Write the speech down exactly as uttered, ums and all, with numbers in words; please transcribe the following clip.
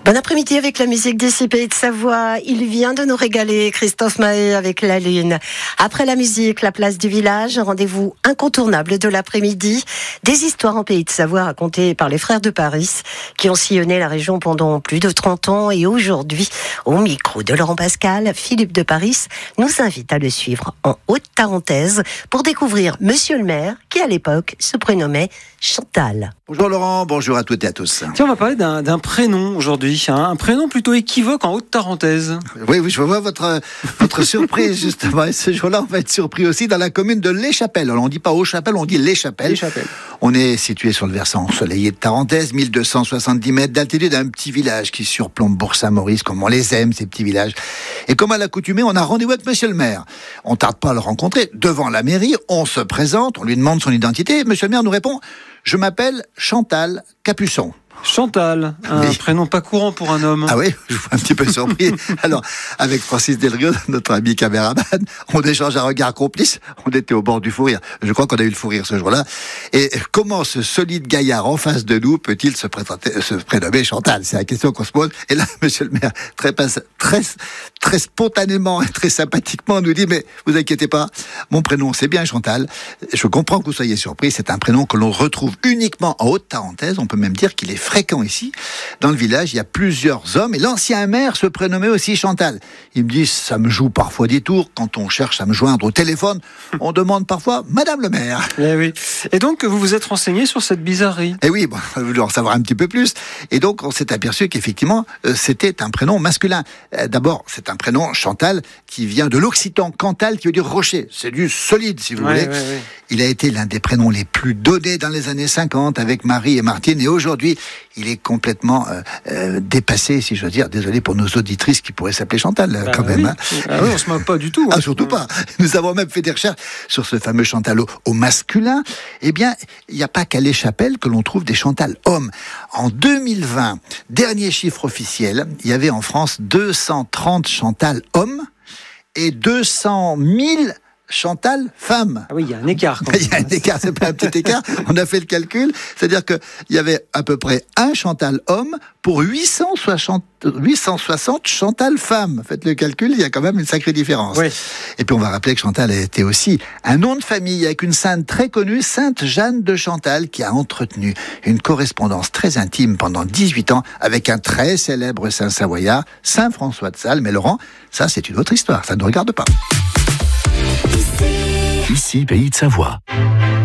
Bon après-midi avec la musique des C P I de Savoie. Il vient de nous régaler, Christophe Mahé avec La Lune. Après la musique, la place du village, rendez-vous incontournable de l'après-midi. Des histoires en Pays de Savoie racontées par les frères de Paris qui ont sillonné la région pendant plus de trente ans. Et aujourd'hui, au micro de Laurent Pascal, Philippe de Paris nous invite à le suivre en Haute-Tarentaise pour découvrir Monsieur le maire qui, à l'époque, se prénommait Chantal. Bonjour Laurent, bonjour à toutes et à tous. Tiens, on va parler d'un, d'un prénom aujourd'hui, hein, un prénom plutôt équivoque en Haute-Tarentaise. Oui, oui, je vois votre, votre surprise justement. Et ce jour-là, on va être surpris aussi dans la commune de Les Chapelles. Alors, on ne dit pas Haut-Chapelle, on dit Les Chapelles. Les Chapelles. On est situé sur le versant ensoleillé de Tarentaise, mille deux cent soixante-dix mètres d'altitude, un petit village qui surplombe Bourg-Saint-Maurice, comme on les aime, ces petits villages. Et comme à l'accoutumée, on a rendez-vous avec Monsieur le maire. On ne tarde pas à le rencontrer. Devant la mairie, on se présente, on lui demande son identité. Monsieur le maire nous répond: je m'appelle Chantal Capuçon. Chantal, un oui. prénom pas courant pour un homme. Ah oui, je vous un petit peu surpris. Alors, avec Francis Delrieux, notre ami caméraman, on échange un regard complice. On était au bord du fou rire. Je crois qu'on a eu le fou rire ce jour-là. Et comment ce solide gaillard en face de nous peut-il se, présenter, se prénommer Chantal? C'est la question qu'on se pose. Et là, monsieur le maire, très, très, très spontanément et très sympathiquement, nous dit: mais vous inquiétez pas, mon prénom c'est bien Chantal. Je comprends que vous soyez surpris. C'est un prénom que l'on retrouve uniquement en Haute-Tarentaise. On peut même dire qu'il est fréquent ici. Dans le village, il y a plusieurs hommes et l'ancien maire se prénommait aussi Chantal. Il me dit: ça me joue parfois des tours. Quand on cherche à me joindre au téléphone, on demande parfois Madame le maire. Eh oui. Et donc, vous vous êtes renseigné sur cette bizarrerie? Eh oui, bon, vous voulez en savoir un petit peu plus. Et donc, on s'est aperçu qu'effectivement, euh, c'était un prénom masculin. Euh, d'abord, c'est un prénom Chantal qui vient de l'occitan Cantal, qui veut dire rocher. C'est du solide, si vous ouais, voulez. Ouais, ouais. Il a été l'un des prénoms les plus donnés dans les années cinquante avec Marie et Martine. Et aujourd'hui, il est complètement euh, euh, dépassé, si je veux dire. Désolé pour nos auditrices qui pourraient s'appeler Chantal, bah, quand même. Oui. Hein. Ah oui, on se moque pas du tout. Hein. Ah, surtout pas. Nous avons même fait des recherches sur ce fameux Chantal au, au masculin. Eh bien, il n'y a pas qu'à Les Chapelles que l'on trouve des Chantal hommes. En deux mille vingt, dernier chiffre officiel, il y avait en France deux cent trente Chantal hommes et deux cent mille Chantal femme. Ah oui, il y a un écart. Il y a un écart, c'est pas un petit écart. On a fait le calcul, c'est-à-dire que il y avait à peu près un Chantal homme pour huit cent soixante Chantal femmes. Faites le calcul, il y a quand même une sacrée différence. Oui. Et puis on va rappeler que Chantal a été aussi un nom de famille avec une sainte très connue, Sainte Jeanne de Chantal, qui a entretenu une correspondance très intime pendant dix-huit ans avec un très célèbre saint savoyard, Saint François de Sales. Mais Laurent, ça c'est une autre histoire, ça ne nous regarde pas. Ici, Pays de Savoie.